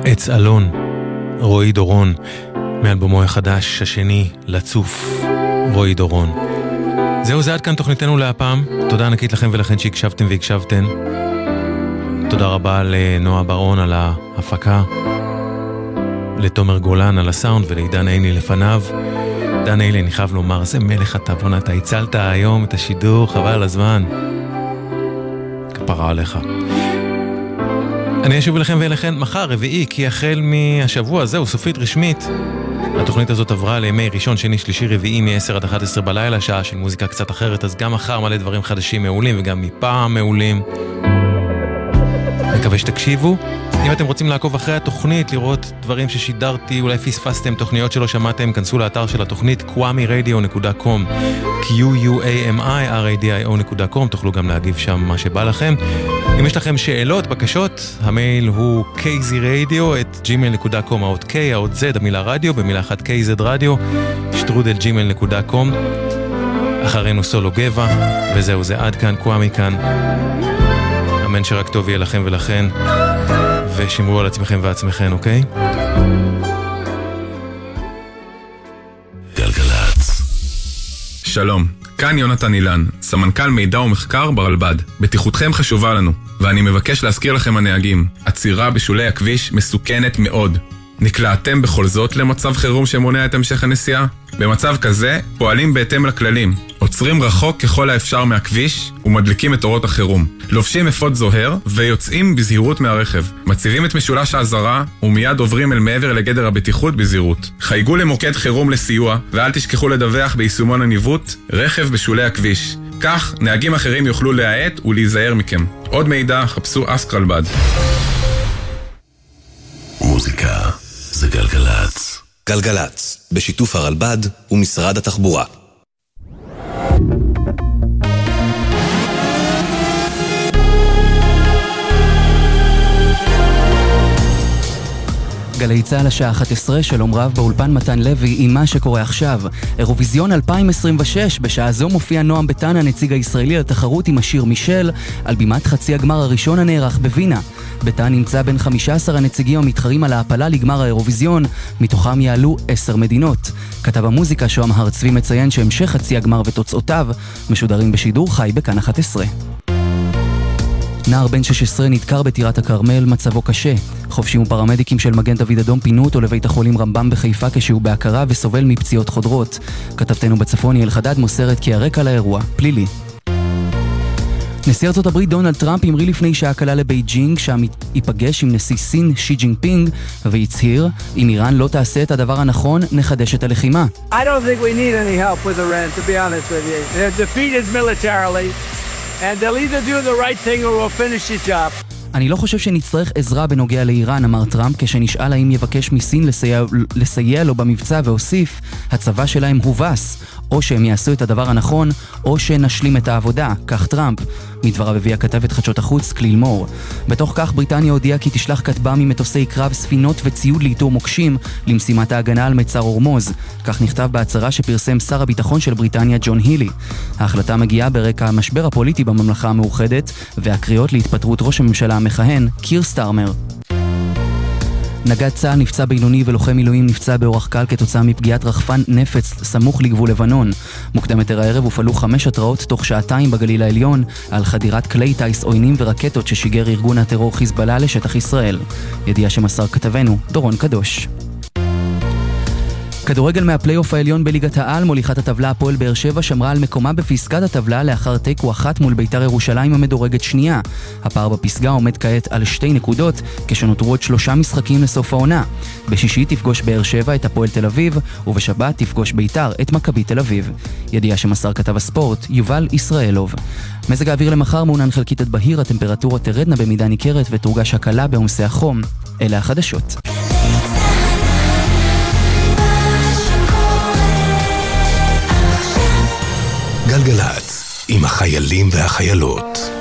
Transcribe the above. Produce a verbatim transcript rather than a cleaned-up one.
עץ אלון, רועי דורון, מאלבומו החדש השני, לצוף, רועי דורון. זהו, זה עד כאן תוכניתנו להפעם. תודה ענקית לכם ולכן שהקשבתם והקשבתן. תודה רבה לנועה ברון על ההפקה, לתומר גולן על הסאונד ולעידן עיני לפניו. דן עילי, אני חייב לומר, זה מלך הטבונה, אתה הצלת היום את השידור, חבל על הזמן. כפרה עליך. אני אשוב אליכם ואליכן מחר, רביעי, כי החל מהשבוע זהו, סופית רשמית. התוכנית הזאת עברה לימי ראשון, שני, שלישי, רביעי, מ-עשר עד אחת עשרה בלילה, שעה של מוזיקה קצת אחרת, אז גם מחר מלא דברים חדשים מעולים, וגם מפעם מעולים. מקווה שתקשיבו. אם אתם רוצים לעקוב אחרי התוכנית, לראות דברים ששידרתי, אולי פספסתם תוכניות שלא שמעתם, כנסו לאתר של התוכנית קוואמי רדיו דוט קום, קיו יו איי אם איי אר איי די איי או דוט קום, תוכלו גם להגיב שם מה שבא לכם. אם יש לכם שאלות, בקשות, המייל הוא קייזי רדיו את ג'ימייל דוט קום, האות K, האות Z, המילה רדיו, במילה אחת קייז רדיו, שטרודל ג'ימייל דוט קום. אחרינו סולו גבע, וזהו, זה עד כאן, קוואמי כאן. אמן שרק טוב יהיה לכם ולכן, ושמרו על עצמכם ועצמכם, אוקיי? גלגלץ. שלום, כאן יונתן אילן, סמנכ"ל מידע ומחקר ברלב"ד. בטיחותכם חשובה לנו, ואני מבקש להזכיר לכם הנהגים, עצירה בשולי הכביש מסוכנת מאוד. נקלעתם בכל זאת למצב חירום שמונע את המשך הנסיעה? במצב כזה פועלים בהתאם לכללים, עוצרים רחוק ככל האפשר מהכביש ומדליקים את אורות החירום, לובשים אפוד זוהר ויוצאים בזהירות מהרכב, מציבים את משולש האזהרה ומיד עוברים אל מעבר לגדר הבטיחות בזהירות. חייגו למוקד חירום לסיוע ואל תשכחו לדווח ביישומון הניווט רכב בשולי הכביש, כך נהגים אחרים יוכלו להאט ולהיזהר מכם. עוד מידע חפשו אסק רלב"ד. מוזיקה זה גלגלץ. גלגלץ, בשיתוף הרלב"ד ומשרד התחבורה. גלי צהל השעה אחת עשרה, שלום רב, באולפן מתן לוי עם מה שקורה עכשיו. אירוויזיון אלפיים עשרים ושש, בשעה זו מופיע נועם ביטן, הנציג הישראלי לתחרות עם השיר מישל, על בימת חצי הגמר הראשון הנערך בווינה. ביטן נמצא בין חמישה עשר הנציגים המתחרים על ההפלה לגמר האירוויזיון, מתוכם יעלו עשר מדינות. כתב המוזיקה שוהם הר צבי מציין שהמשך חצי הגמר ותוצאותיו משודרים בשידור חי בכאן אחת עשרה. נער בן שש עשרה נדקר בטירת הכרמל, מצבו קשה. חובשים ופרמדיקים של מגן דוד אדום פינו אותו לבית החולים רמב"ם בחיפה כשהוא בהכרה וסובל מפציעות חודרות. כתבתנו בצפון יעל חדד מוסרת כי הרקע לאירוע פלילי. נשיא ארצות הברית דונלד טראמפ המריא לפני שעה קלה לבייג'ינג, שם ייפגש עם נשיא סין שי ג'ינפינג והצהיר, אם איראן לא תעשה את הדבר הנכון, נחדש את הלחימה. I don't think we need any help with Iran, to be honest with you. They're defeated militarily. And they'll either do the right thing or we'll finish the job. אני לא חושב שנצטרך עזרה בנוגע לאיראן, אמר טראמפ, כשנשאל האם יבקש מסין לסייע, לסייע לו במבצע, והוסיף, הצבא שלהם הובס, או שהם יעשו את הדבר הנכון, או שנשלים את העבודה, כך טראמפ. מדבריו הביא הכתבת חדשות החוץ קליל מור. בתוך כך בריטניה הודיעה כי תשלח כטב"מים ממטוסי קרב, ספינות וציוד לאיתור מוקשים למשימת ההגנה על מצר הורמוז. כך נכתב בהצהרה שפרסם שר הביטחון של בריטניה ג'ון הילי. ההחלטה מגיעה ברקע המשבר הפוליטי בממלכה המאוחדת והקריאות להתפטרות ראש הממשלה המכהן קיר סטארמר. נגד צה"ל נפצע בינוני ולוחם מילואים נפצע באורח קל כתוצאה מפגיעת רחפן נפץ סמוך לגבול לבנון. מוקדם יותר הערב הופעלו חמש התראות תוך שעתיים בגליל העליון על חדירת כלי טייס עוינים ורקטות ששיגר ארגון הטרור חיזבאללה לשטח ישראל. ידיעה שמסר כתבנו דורון קדוש. כדורגל מהפלייאוף העליון בליגת העל, מוליכת הטבלה הפועל באר שבע שמרה על מקומה בפסגת הטבלה לאחר תיקו אחת מול ביתר ירושלים המדורגת שנייה. הפער בפסגה עומד כעת על שתי נקודות, כשנותרו עוד שלושה משחקים לסוף העונה. בשישי תפגוש באר שבע את הפועל תל אביב, ובשבת תפגוש ביתר את מכבי תל אביב. ידיעה שמסר כתב הספורט יובל ישראלוב. מזג האוויר למחר מעונן חלקית עד בהיר, הטמפרטורה תרדנה במידה ניכרת ותורגש הקלה בעומסי החום. אלה החדשות. גלגלץ, עם החיילים והחיילות.